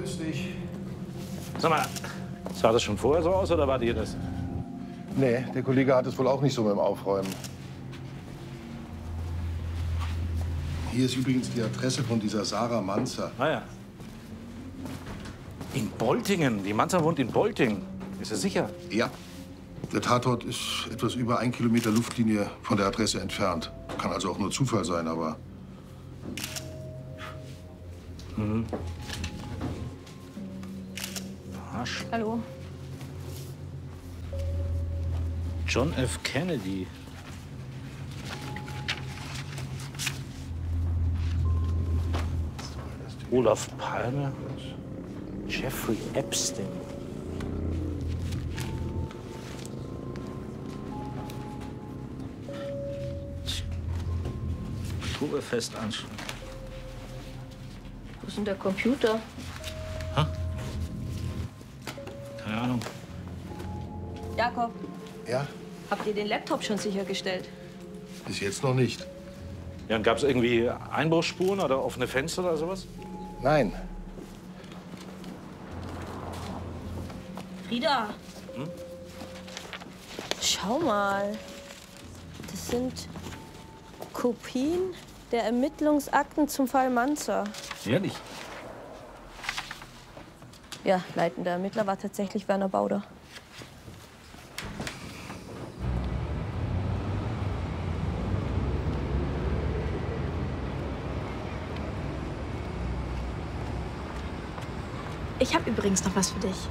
grüß dich. Sag mal, sah das schon vorher so aus oder war dir das? Nee, der Kollege hat es wohl auch nicht so mit dem Aufräumen. Hier ist übrigens die Adresse von dieser Sarah Manzer. Ah ja. In Boltingen. Die Manzer wohnt in Boltingen. Ist er sicher? Ja. Der Tatort ist etwas über 1 Kilometer Luftlinie von der Adresse entfernt. Kann also auch nur Zufall sein, aber... Mhm. Arsch. Hallo. John F. Kennedy. Olaf Palme. Jeffrey Epstein. Oktoberfest anstellen. Wo ist denn der Computer? Hä? Keine Ahnung. Jakob, Ja, habt ihr den Laptop schon sichergestellt? bis jetzt noch nicht. Ja, gab es irgendwie Einbruchsspuren oder offene Fenster oder sowas? Nein. Frieda. Schau mal. Das sind Kopien der Ermittlungsakten zum Fall Manzer. Ehrlich? Ja, leitender Ermittler war tatsächlich Werner Bauder. Ich habe übrigens noch was für dich.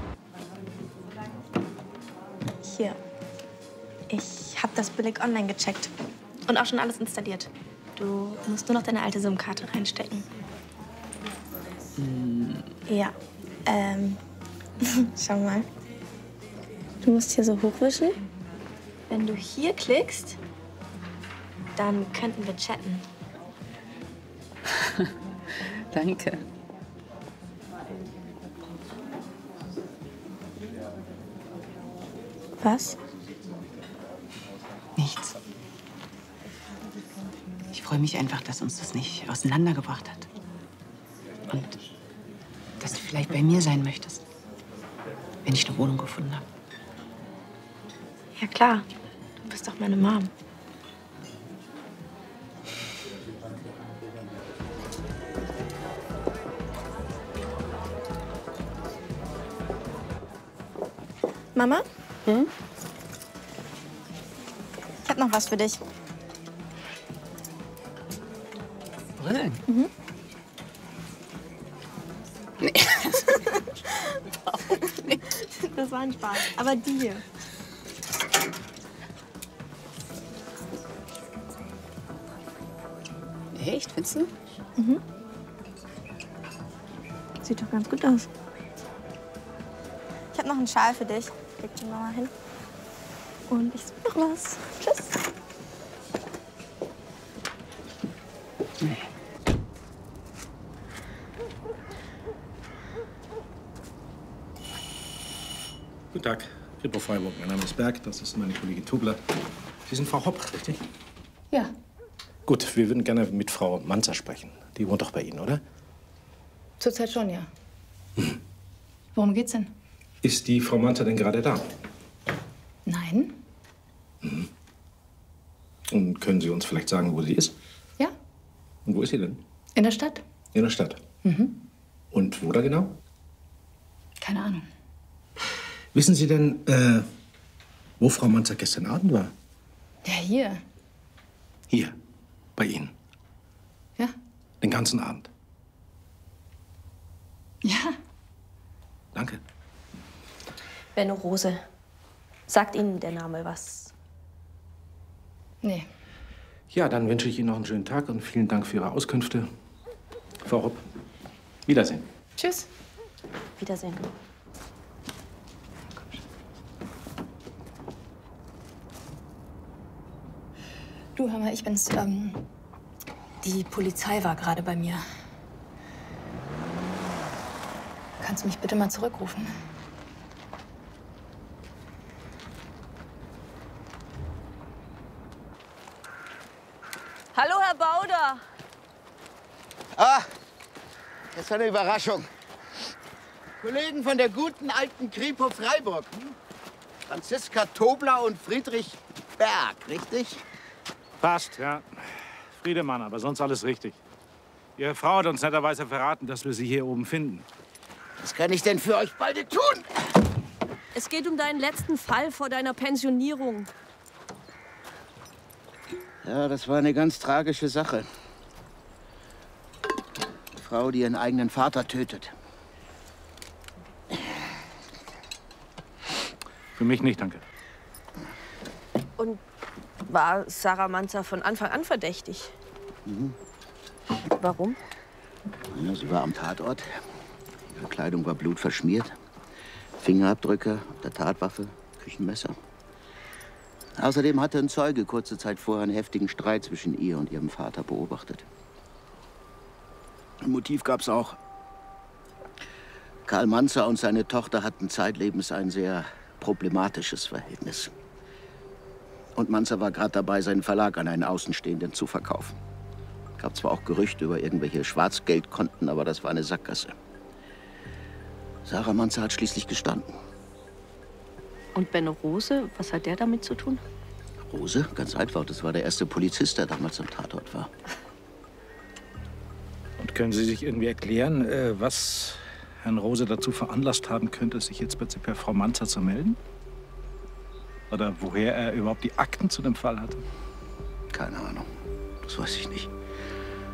Hier. Ich habe das billig online gecheckt und auch schon alles installiert. Du musst nur noch deine alte SIM-Karte reinstecken. Ja. Schau mal. Du musst hier so hochwischen. Wenn du hier klickst, dann könnten wir chatten. Danke. Was? Nichts. Ich freue mich einfach, dass uns das nicht auseinandergebracht hat. Und dass du vielleicht bei mir sein möchtest, wenn ich eine Wohnung gefunden habe. Ja klar. Du bist doch meine Mom. Mama? Hm? Ich habe noch was für dich. Brillen? Mhm. Nee. Das war ein Spaß. Aber die hier. Echt, findest du? Mhm. Sieht doch ganz gut aus. Ich habe noch einen Schal für dich. Leg den mal hin. Und ich suche noch was. Tschüss. Nee. Guten Tag, Kripo Freiburg. Mein Name ist Berg, das ist meine Kollegin Tobler. Sie sind Frau Hopp, richtig? Ja. Gut, wir würden gerne mit Frau Manzer sprechen. Die wohnt doch bei Ihnen, oder? Zurzeit schon, ja. Worum geht's denn? Ist die Frau Manzer denn gerade da? Nein. Und können Sie uns vielleicht sagen, wo sie ist? Ja, Und wo ist sie denn? in der Stadt. In der Stadt. Mhm. Und wo da genau? Keine Ahnung. Wissen Sie denn, wo Frau Manzer gestern Abend war? Ja, hier. Hier, bei Ihnen. Ja. Den ganzen Abend. Ja. Danke. Benno Rose. Sagt Ihnen der Name was? Nee. Ja, dann wünsche ich Ihnen noch einen schönen Tag und vielen Dank für Ihre Auskünfte. Frau Hopp, Wiedersehen. Tschüss. Wiedersehen. Du, hör mal, ich bin's. Die Polizei war gerade bei mir. Kannst du mich bitte mal zurückrufen? Hallo, Herr Bauder. Ah, das war eine Überraschung. Kollegen von der guten alten Kripo Freiburg. Franziska Tobler und Friedrich Berg, richtig? Passt, ja. Friedemann, aber sonst alles richtig. Ihre Frau hat uns netterweise verraten, dass wir Sie hier oben finden. Was kann ich denn für euch beide tun? Es geht um deinen letzten Fall vor deiner Pensionierung. Ja, das war eine ganz tragische Sache. Eine Frau, die ihren eigenen Vater tötet. Für mich nicht, danke. Und war Sarah Manzer von Anfang an verdächtig? Mhm. Warum? Ja, sie war am Tatort. Ihre Kleidung war blutverschmiert. Fingerabdrücke auf der Tatwaffe, Küchenmesser. Außerdem hatte ein Zeuge kurze Zeit vorher einen heftigen Streit zwischen ihr und ihrem Vater beobachtet. Ein Motiv gab's auch. Karl Manzer und seine Tochter hatten zeitlebens ein sehr problematisches Verhältnis. Und Manzer war gerade dabei, seinen Verlag an einen Außenstehenden zu verkaufen. Gab zwar auch Gerüchte über irgendwelche Schwarzgeldkonten, aber das war eine Sackgasse. Sarah Manzer hat schließlich gestanden. Und Benno Rose, was hat der damit zu tun? Rose? Ganz einfach, das war der erste Polizist, der damals am Tatort war. Und können Sie sich irgendwie erklären, was Herrn Rose dazu veranlasst haben könnte, sich jetzt plötzlich per Frau Manzer zu melden? Oder woher er überhaupt die Akten zu dem Fall hatte? Keine Ahnung. Das weiß ich nicht.